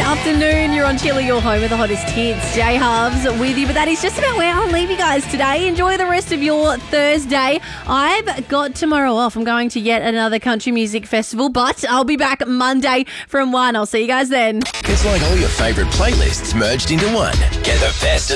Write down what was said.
afternoon. You're on Chili, your home of the hottest hits. J Hubs with you. But that is just about where I'll leave you guys today. Enjoy the rest of your Thursday. I've got tomorrow off. I'm going to yet another country music festival, but I'll be back Monday from 1. I'll see you guys then. It's like all your favourite playlists merged into one. Get the best